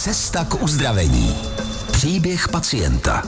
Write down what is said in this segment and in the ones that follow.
Cesta k uzdravení. Příběh pacienta.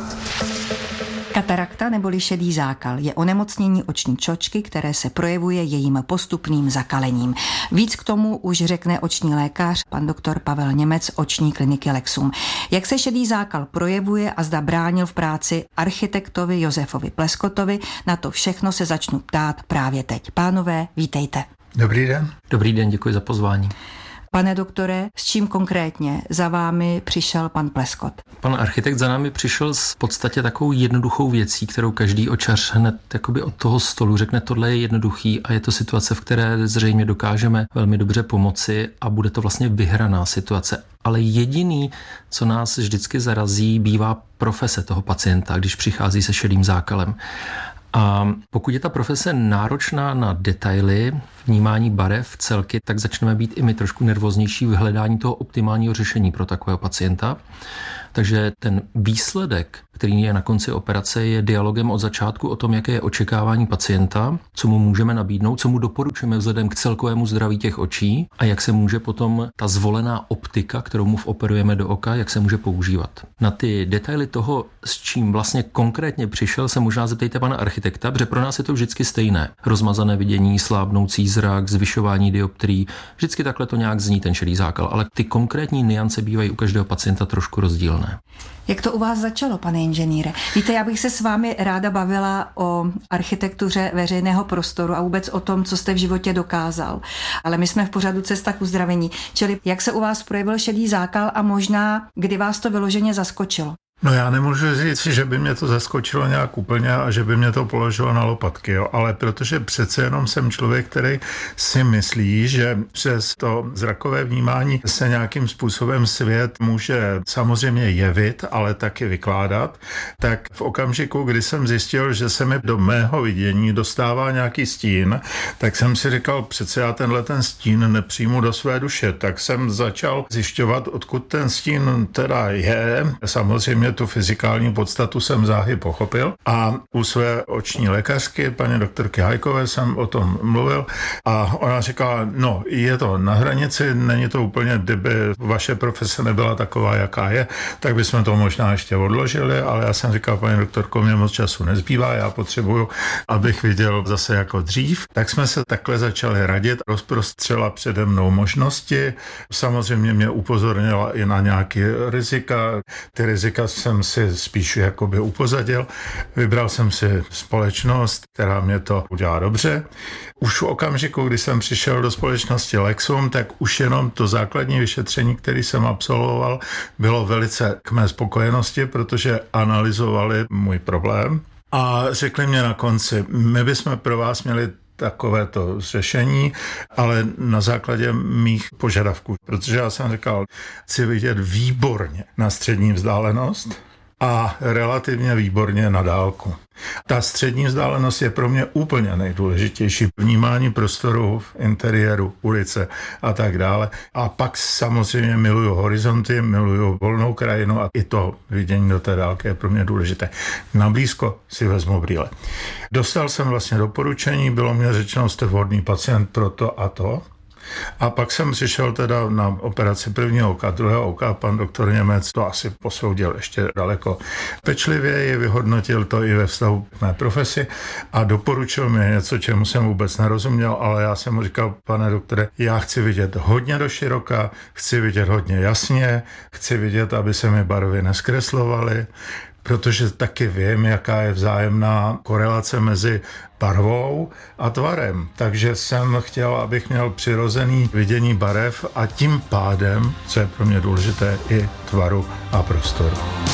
Katarakta neboli šedý zákal je onemocnění oční čočky, které se projevuje jejím postupným zakalením. Víc k tomu už řekne oční lékař, pan doktor Pavel Němec, oční kliniky Lexum. Jak se šedý zákal projevuje a zda bránil v práci architektovi Josefovi Pleskotovi, na to všechno se začnu ptát právě teď. Pánové, vítejte. Dobrý den. Dobrý den, děkuji za pozvání. Pane doktore, s čím konkrétně za vámi přišel pan Pleskot? Pan architekt za námi přišel s podstatě takovou jednoduchou věcí, kterou každý očař hned jakoby od toho stolu řekne, tohle je jednoduchý a je to situace, v které zřejmě dokážeme velmi dobře pomoci a bude to vlastně vyhraná situace. Ale jediný, co nás vždycky zarazí, bývá profese toho pacienta, když přichází se šedým zákalem. A pokud je ta profese náročná na detaily, vnímání barev, celky, tak začneme být i my trošku nervóznější v hledání toho optimálního řešení pro takového pacienta. Takže ten výsledek, který je na konci operace, je dialogem od začátku o tom, jaké je očekávání pacienta, co mu můžeme nabídnout, co mu doporučujeme vzhledem k celkovému zdraví těch očí a jak se může potom ta zvolená optika, kterou mu operujeme do oka, jak se může používat. Na ty detaily toho, s čím vlastně konkrétně přišel, se možná zeptejte pana architekta, protože pro nás je to vždycky stejné. Rozmazané vidění, slábnoucí zrak, zvyšování dioptrií, vždycky takhle to nějak zní ten šedý zákal, ale ty konkrétní nuance bývají u každého pacienta trošku rozdílné. Jak to u vás začalo, pane inženýre? Víte, já bych se s vámi ráda bavila o architektuře veřejného prostoru a vůbec o tom, co jste v životě dokázal. Ale my jsme v pořadu Cesta k uzdravení. Čili jak se u vás projevil šedý zákal a možná, kdy vás to vyloženě zaskočilo? No já nemůžu říct, že by mě to zaskočilo nějak úplně a že by mě to položilo na lopatky, jo. Ale protože přece jenom jsem člověk, který si myslí, že přes to zrakové vnímání se nějakým způsobem svět může samozřejmě jevit, ale taky vykládat, tak v okamžiku, kdy jsem zjistil, že se mi do mého vidění dostává nějaký stín, tak jsem si říkal, přece já tenhle ten stín nepřijmu do své duše, tak jsem začal zjišťovat, odkud ten stín teda je. Samozřejmě tu fyzikální podstatu jsem záhy pochopil a u své oční lékařky, paní doktorky Hajkové, jsem o tom mluvil a ona říkala, no je to na hranici, není to úplně, kdyby vaše profese nebyla taková, jaká je, tak bychom to možná ještě odložili, ale já jsem říkal, paní doktorko, mě moc času nezbývá, já potřebuju, abych viděl zase jako dřív. Tak jsme se takhle začali radit, rozprostřela přede mnou možnosti, samozřejmě mě upozornila i na nějaké rizika, ty rizika jsem si spíš jakoby upozadil. Vybral jsem si společnost, která mě to udělá dobře. Už v okamžiku, kdy jsem přišel do společnosti Lexum, tak už jenom to základní vyšetření, které jsem absolvoval, bylo velice k mé spokojenosti, protože analyzovali můj problém a řekli mě na konci, my bychom pro vás měli takovéto řešení, ale na základě mých požadavků, protože já jsem říkal, chci vidět výborně na střední vzdálenost a relativně výborně na dálku. Ta střední vzdálenost je pro mě úplně nejdůležitější. Vnímání prostoru, interiéru, ulice a tak dále. A pak samozřejmě miluju horizonty, miluju volnou krajinu a i to vidění do té dálky je pro mě důležité. Na blízko si vezmu brýle. Dostal jsem vlastně doporučení, bylo mě řečeno, jste vhodný pacient pro to a to. A pak jsem přišel teda na operaci prvního oka, druhého oka, pan doktor Němec to asi posoudil ještě daleko pečlivěji, vyhodnotil to i ve vztahu k mé profesi a doporučil mi něco, čemu jsem vůbec nerozuměl, ale já jsem mu říkal, pane doktore, já chci vidět hodně do široka, chci vidět hodně jasně, chci vidět, aby se mi barvy neskreslovaly, protože taky vím, jaká je vzájemná korelace mezi barvou a tvarem. Takže jsem chtěl, abych měl přirozený vidění barev a tím pádem, co je pro mě důležité, i tvaru a prostoru.